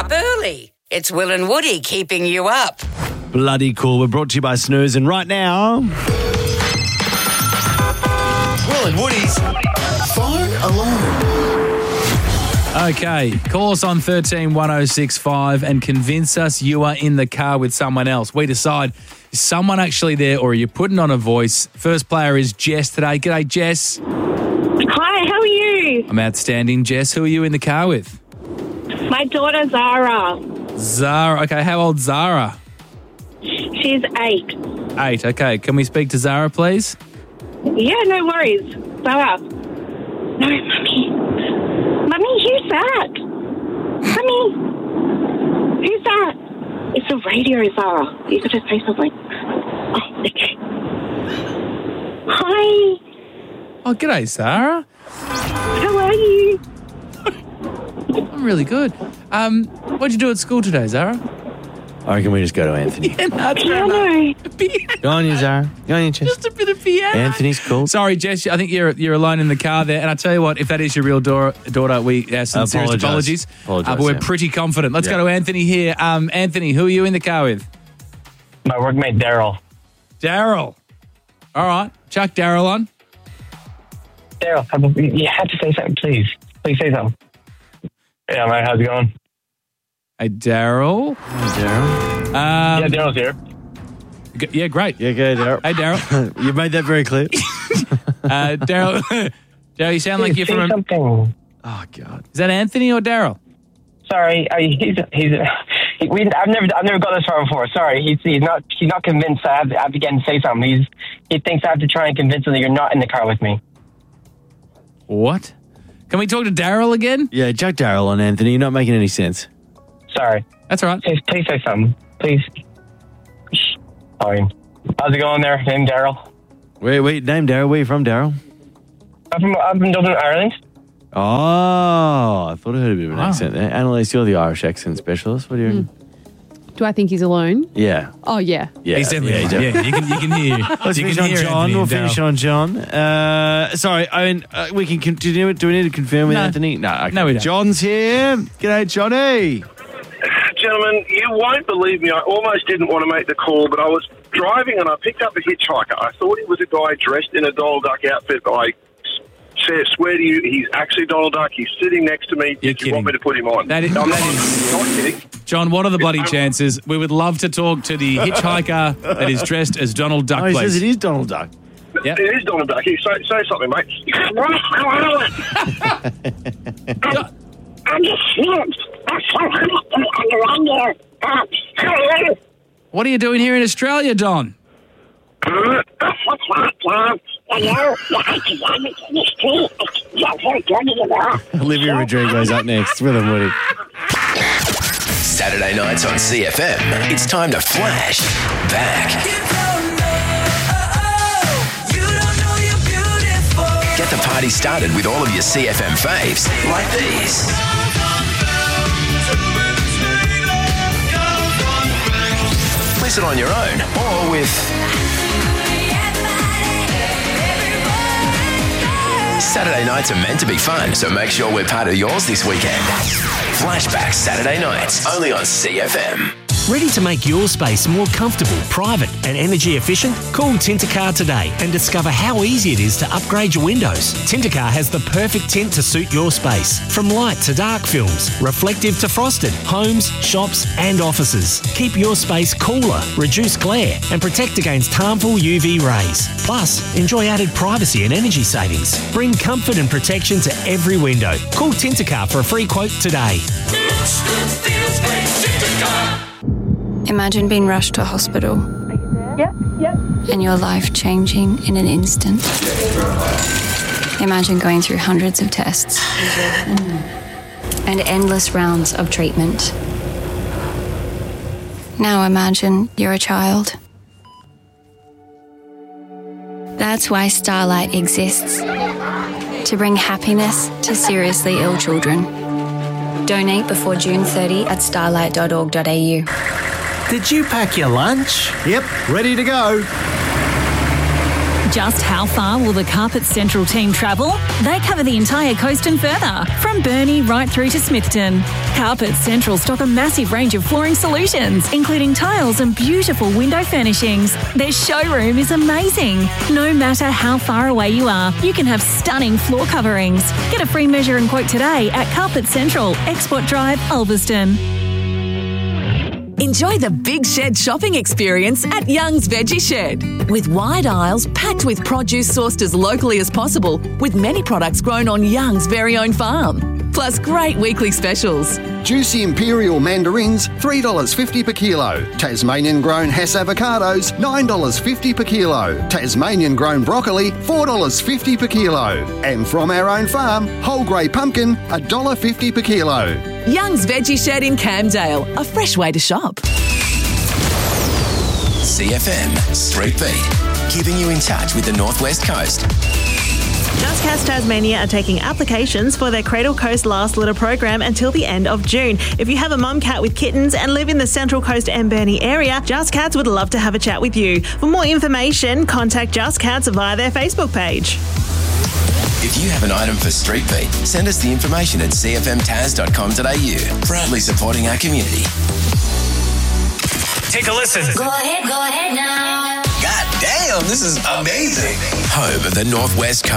Up early. It's Will and Woody keeping you up. Bloody cool. We're brought to you by Snooze, and right now, Will and Woody's Phone Alone. Okay, call us on 13 1065 and convince us you are in the car with someone else. We decide, is someone actually there or are you putting on a voice? First player is Jess today. G'day, Jess. Hi, how are you? I'm outstanding. Jess, who are you in the car with? My daughter Zara. Zara. Okay, how old's Zara? She's 8. 8. Okay, can we speak to Zara, please? Yeah, no worries. Zara. No, Mummy. Mummy, who's that? Mummy, who's that? It's the radio, Zara. You got to say something. Oh, okay. Hi. Oh, g'day, Zara. How are you? I'm really good. What'd you do at school today, Zara? I reckon we just go to Anthony. Piano. Go on, you, Zara. Go on, you, Jess. Just a bit of piano. Anthony's cool. Sorry, Jess. I think you're alone in the car there. And I tell you what, if that is your real daughter, we ask sincere apologies. But we're pretty confident. Let's go to Anthony here. Anthony, who are you in the car with? My workmate, Daryl. Daryl. All right. Chuck Daryl on. Daryl, you have to say something, please. Please say something. Yeah, mate, how's it going? Hey, Daryl. Hey, Daryl. Yeah, Daryl's here. Yeah, great. Yeah, go, Daryl. Hey, Daryl. You made that very clear. Daryl, you sound like you're from... something. Oh, God. Is that Anthony or Daryl? Sorry, I've never got this far before. Sorry, he's not convinced. I have to get him to say something. He thinks I have to try and convince him that you're not in the car with me. What? Can we talk to Daryl again? Yeah, Chuck Daryl on Anthony. You're not making any sense. Sorry. That's all right. Please say something. Please. Sorry. How's it going there? Name Daryl. Wait, name Daryl. Where are you from, Daryl? I'm from Dublin, Ireland. Oh, I thought I heard a bit of an accent there. Annalise, you're the Irish accent specialist. What do you reckon? Do I think he's alone? Yeah. Oh, yeah. Yeah, he's definitely you can hear. Let's finish on John. We'll finish on John. Sorry, I mean, we can continue. Do we need to confirm with Anthony? No, okay. No, we don't. John's here. G'day, Johnny. Gentlemen, you won't believe me. I almost didn't want to make the call, but I was driving and I picked up a hitchhiker. I thought he was a guy dressed in a Donald Duck outfit, but I swear to you, he's actually Donald Duck. He's sitting next to me. You're you want me to put him on? I'm not kidding. John, what are the bloody chances? We would love to talk to the hitchhiker that is dressed as Donald Duck, Oh, he please. says it is Donald Duck. Yep. It is Donald Duck. Say something, mate. What are you doing here in Australia, Don? Olivia Rodrigo's up next. Will and Woody. Saturday nights on CFM. It's time to flash back. Get the party started with all of your CFM faves, like these. Listen on your own or with Saturday nights are meant to be fun, so make sure we're part of yours this weekend. Flashback Saturday nights, only on CFM. Ready to make your space more comfortable, private and energy efficient? Call Tintercar today and discover how easy it is to upgrade your windows. Tintercar has the perfect tint to suit your space. From light to dark films, reflective to frosted, homes, shops and offices. Keep your space cooler, reduce glare and protect against harmful UV rays. Plus, enjoy added privacy and energy savings. Bring comfort and protection to every window. Call Tintercar for a free quote today. Imagine being rushed to a hospital. And your life changing in an instant. Imagine going through hundreds of tests. And endless rounds of treatment. Now imagine you're a child. That's why Starlight exists. To bring happiness to seriously ill children. Donate before June 30 at starlight.org.au. Did you pack your lunch? Yep, ready to go. Just how far will the Carpet Central team travel? They cover the entire coast and further, from Burnie right through to Smithton. Carpet Central stock a massive range of flooring solutions, including tiles and beautiful window furnishings. Their showroom is amazing. No matter how far away you are, you can have stunning floor coverings. Get a free measure and quote today at Carpet Central, Export Drive, Ulverston. Enjoy the Big Shed shopping experience at Young's Veggie Shed. With wide aisles packed with produce sourced as locally as possible, with many products grown on Young's very own farm. Plus great weekly specials. Juicy Imperial mandarins, $3.50 per kilo. Tasmanian-grown Hess avocados, $9.50 per kilo. Tasmanian-grown broccoli, $4.50 per kilo. And from our own farm, whole grey pumpkin, $1.50 per kilo. Young's Veggie Shed in Camdale, a fresh way to shop. CFM Street Beat, keeping you in touch with the Northwest Coast. Just Cats Tasmania are taking applications for their Cradle Coast Last Litter program until the end of June. If you have a mum cat with kittens and live in the Central Coast and Burnie area, Just Cats would love to have a chat with you. For more information, contact Just Cats via their Facebook page. If you have an item for Street Beat, send us the information at cfmtaz.com.au. Proudly supporting our community. Take a listen. Go ahead now. God damn, this is amazing. Home of the Northwest Coast.